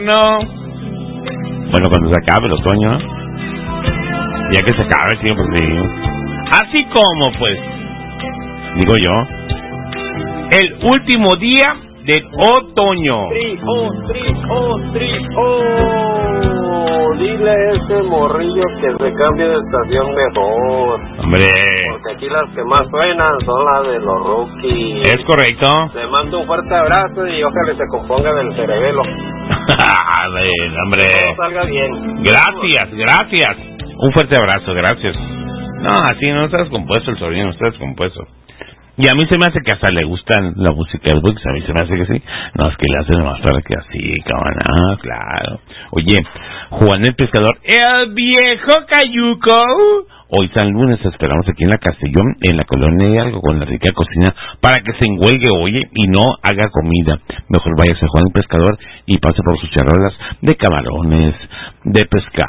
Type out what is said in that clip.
No. Bueno, cuando se acabe el otoño, ya que se acabe, sí, pues sí. Así como, pues, digo yo, el último día del otoño. Dile a ese morrillo que se cambie de estación mejor. Hombre. Porque aquí las que más suenan son las de los Rookies. Es correcto. Le mando un fuerte abrazo y ojalá se componga del cerebelo. Hombre. Que todo salga bien. Gracias. Un fuerte abrazo, gracias. No, así no estás compuesto el sobrino, no estás compuesto. Y a mí se me hace que hasta le gusta la música del Wix, a mí se me hace que sí. No, es que le hacen más para que así, cabrón, claro. Oye, Juan el Pescador, el viejo cayuco. Hoy San Lunes esperamos aquí en la Castellón, en la colonia Hidalgo, con la rica cocina, para que se enhuelgue, oye, y no haga comida. Mejor váyase a Juan el Pescador y pase por sus charolas de camarones, de pescado.